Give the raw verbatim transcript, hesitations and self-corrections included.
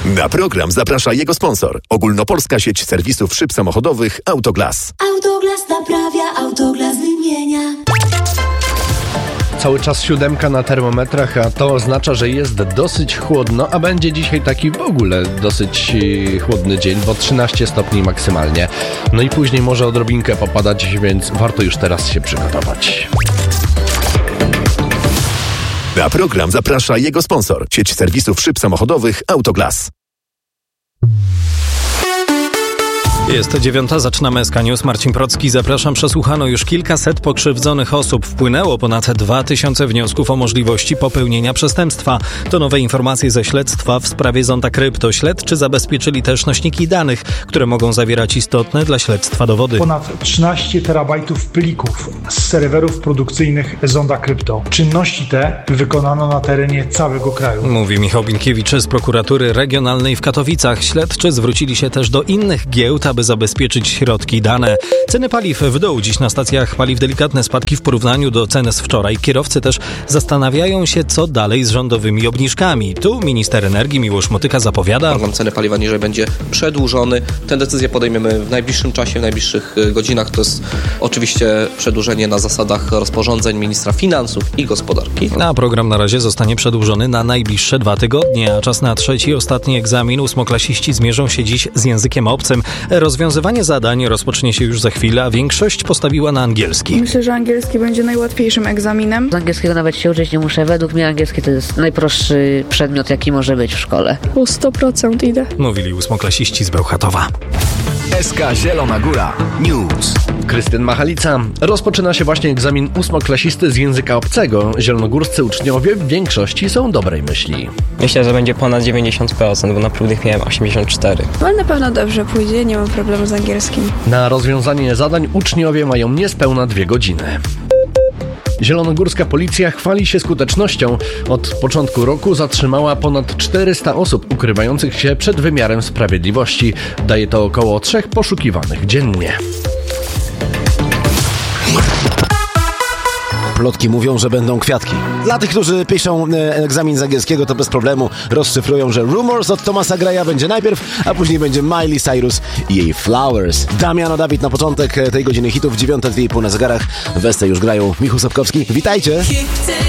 Na program zaprasza jego sponsor. Ogólnopolska sieć serwisów szyb samochodowych Autoglas. Autoglas naprawia, Autoglas wymienia. Cały czas siódemka na termometrach, a to oznacza, że jest dosyć chłodno, a będzie dzisiaj taki w ogóle dosyć chłodny dzień, bo trzynaście stopni maksymalnie. No i później może odrobinkę popadać, więc warto już teraz się przygotować. Na program zaprasza jego sponsor. Sieć serwisów szyb samochodowych Autoglas. Jest dziewiąta, zaczynamy S K News. Marcin Procki, zapraszam. Przesłuchano już kilkaset pokrzywdzonych osób. Wpłynęło ponad dwa tysiące wniosków o możliwości popełnienia przestępstwa. To nowe informacje ze śledztwa w sprawie Zonda Krypto. Śledczy zabezpieczyli też nośniki danych, które mogą zawierać istotne dla śledztwa dowody. Ponad trzynaście terabajtów plików z serwerów produkcyjnych Zonda Krypto. Czynności te wykonano na terenie całego kraju. Mówi Michał Binkiewicz z prokuratury regionalnej w Katowicach. Śledczy zwrócili się też do innych giełd, aby zabezpieczyć środki dane. Ceny paliw w dół. Dziś na stacjach paliw delikatne spadki w porównaniu do cen z wczoraj. Kierowcy też zastanawiają się, co dalej z rządowymi obniżkami. Tu minister energii Miłosz Motyka zapowiada: Program ceny paliwa niżej będzie przedłużony. Tę decyzję podejmiemy w najbliższym czasie, w najbliższych godzinach. To jest oczywiście przedłużenie na zasadach rozporządzeń ministra finansów i gospodarki. A program na razie zostanie przedłużony na najbliższe dwa tygodnie, a czas na trzeci, ostatni egzamin. Ósmoklasiści zmierzą się dziś z językiem obcym. Rozwiązywanie zadań rozpocznie się już za chwilę, a większość postawiła na angielski. Myślę, że angielski będzie najłatwiejszym egzaminem. Z angielskiego nawet się uczyć nie muszę. Według mnie angielski to jest najprostszy przedmiot, jaki może być w szkole. Po sto procent idę. Mówili ósmoklasiści z Bełchatowa. S K Zielona Góra News. Krystian Machalica. Rozpoczyna się właśnie egzamin ósmoklasisty z języka obcego. Zielonogórscy uczniowie w większości są dobrej myśli. Myślę, że będzie ponad dziewięćdziesiąt procent, bo na próbnych miałem osiemdziesiąt cztery. No, ale na pewno dobrze pójdzie, nie mam problemu z angielskim. Na rozwiązanie zadań uczniowie mają niespełna dwie godziny. Zielonogórska policja chwali się skutecznością. Od początku roku zatrzymała ponad czterysta osób ukrywających się przed wymiarem sprawiedliwości. Daje to około trzech poszukiwanych dziennie. Plotki mówią, że będą kwiatki. Dla tych, którzy piszą e, egzamin z angielskiego, to bez problemu rozszyfrują, że Rumors od Thomasa Greya będzie najpierw, a później będzie Miley Cyrus i jej Flowers. Damiano Dawid na początek tej godziny hitów, dziewiąta dwie i pół na zegarach. W Esce już grają Michał Sapkowski. Witajcie!